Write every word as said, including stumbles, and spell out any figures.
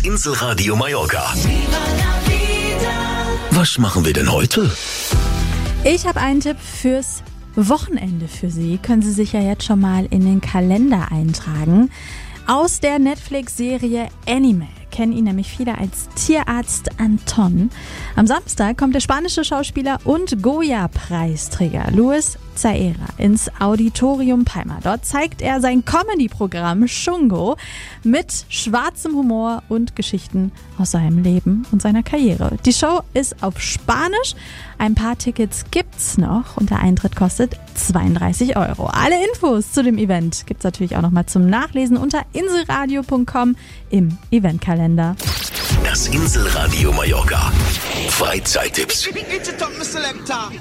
Inselradio Mallorca. Was machen wir denn heute? Ich habe einen Tipp fürs Wochenende für Sie. Können Sie sich ja jetzt schon mal in den Kalender eintragen. Aus der Netflix-Serie Animal kennen ihn nämlich viele als Tierarzt Anton. Am Samstag kommt der spanische Schauspieler und Goya-Preisträger Luis Zaera ins Auditorium Palma. Dort zeigt er sein Comedy-Programm Chungo mit schwarzem Humor und Geschichten aus seinem Leben und seiner Karriere. Die Show ist auf Spanisch. Ein paar Tickets gibt's noch und der Eintritt kostet zweiunddreißig Euro. Alle Infos zu dem Event gibt's natürlich auch nochmal zum Nachlesen unter inselradio punkt com im Eventkalender. Das Inselradio Mallorca. Freizeittipps.